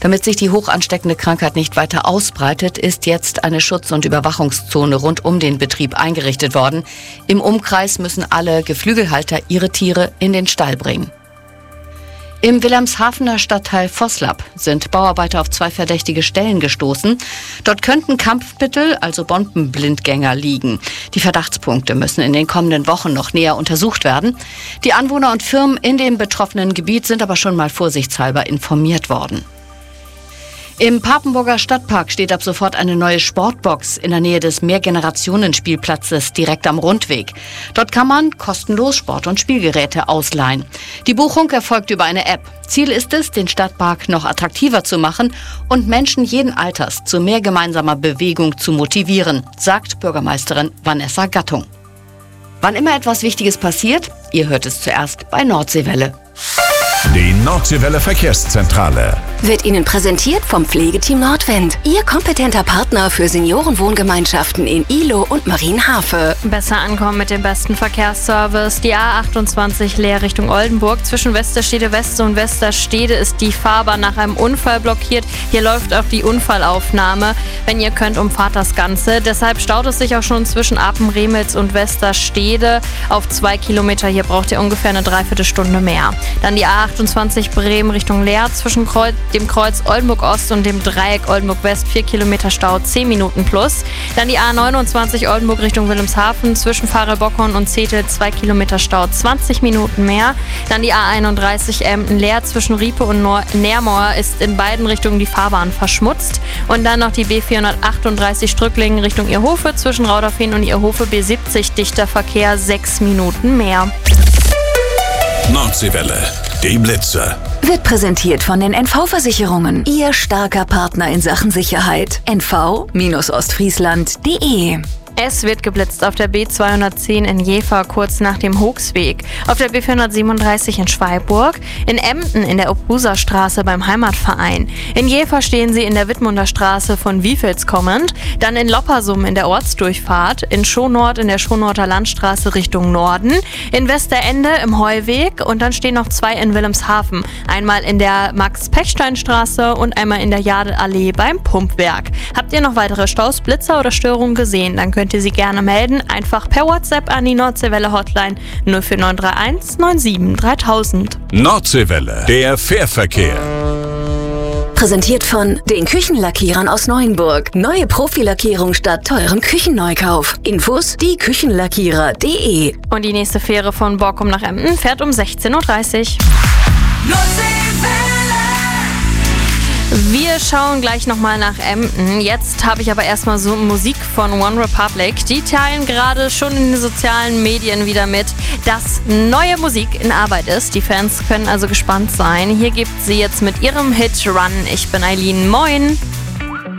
Damit sich die hoch ansteckende Krankheit nicht weiter ausbreitet, ist jetzt eine Schutz- und Überwachungszone rund um den Betrieb eingerichtet worden. Im Umkreis müssen alle Geflügelhalter ihre Tiere in den Stall bringen. Im Wilhelmshavener Stadtteil Vosslab sind Bauarbeiter auf 2 verdächtige Stellen gestoßen. Dort könnten Kampfmittel, also Bombenblindgänger, liegen. Die Verdachtspunkte müssen in den kommenden Wochen noch näher untersucht werden. Die Anwohner und Firmen in dem betroffenen Gebiet sind aber schon mal vorsichtshalber informiert worden. Im Papenburger Stadtpark steht ab sofort eine neue Sportbox in der Nähe des Mehrgenerationen-Spielplatzes direkt am Rundweg. Dort kann man kostenlos Sport- und Spielgeräte ausleihen. Die Buchung erfolgt über eine App. Ziel ist es, den Stadtpark noch attraktiver zu machen und Menschen jeden Alters zu mehr gemeinsamer Bewegung zu motivieren, sagt Bürgermeisterin Vanessa Gattung. Wann immer etwas Wichtiges passiert, ihr hört es zuerst bei Nordseewelle. Die Nordseewelle Verkehrszentrale wird Ihnen präsentiert vom Pflegeteam Nordwind. Ihr kompetenter Partner für Seniorenwohngemeinschaften in Ihlow und Marienhafe. Besser ankommen mit dem besten Verkehrsservice. Die A28 Leer Richtung Oldenburg. Zwischen Westerstede West und Westerstede ist die Fahrbahn nach einem Unfall blockiert. Hier läuft auch die Unfallaufnahme. Wenn ihr könnt, umfahrt das Ganze. Deshalb staut es sich auch schon zwischen Apen-Remels und Westerstede auf 2 Kilometer. Hier braucht ihr ungefähr eine Dreiviertelstunde mehr. Dann die A28 Bremen Richtung Leer. Zwischen dem Kreuz Oldenburg Ost und dem Dreieck Oldenburg West 4 Kilometer Stau, 10 Minuten plus. Dann die A29 Oldenburg Richtung Wilhelmshaven. Zwischen Farel-Bockhorn und Zetel 2 Kilometer Stau, 20 Minuten mehr. Dann die A31 Emden Leer. Zwischen Riepe und Nährmoor ist in beiden Richtungen die Fahrbahn verschmutzt. Und dann noch die B438 Strücklingen Richtung Irhofe. Zwischen Rauderfehn und Irhofe B70 dichter Verkehr, 6 Minuten mehr. Nordseewelle, die Blitze. Wird präsentiert von den NV-Versicherungen. Ihr starker Partner in Sachen Sicherheit. nv-ostfriesland.de. Es wird geblitzt auf der B210 in Jever kurz nach dem Hoogsweg, auf der B437 in Schweiburg, in Emden in der Obruser-Straße beim Heimatverein. In Jever stehen sie in der Wittmunder Straße von Wiefels kommend, dann in Loppersum in der Ortsdurchfahrt, in Schonord in der Schonorter Landstraße Richtung Norden, in Westerende im Heuweg und dann stehen noch 2 in Wilhelmshaven, einmal in der Max-Pechstein-Straße und einmal in der Jadelallee beim Pumpwerk. Habt ihr noch weitere Staus, Blitzer oder Störungen gesehen, dann könnt ihr sie gerne melden, einfach per WhatsApp an die Nordseewelle Hotline 04931 97 3000. Nordseewelle, der Fährverkehr. Präsentiert von den Küchenlackierern aus Neuenburg. Neue Profilackierung statt teurem Küchenneukauf. Infos dieküchenlackierer.de. Und die nächste Fähre von Borkum nach Emden fährt um 16.30 Uhr. Wir schauen gleich nochmal nach Emden. Jetzt habe ich aber erstmal so Musik von One Republic. Die teilen gerade schon in den sozialen Medien wieder mit, dass neue Musik in Arbeit ist. Die Fans können also gespannt sein. Hier gibt sie jetzt mit ihrem Hit Run. Ich bin Eileen. Moin!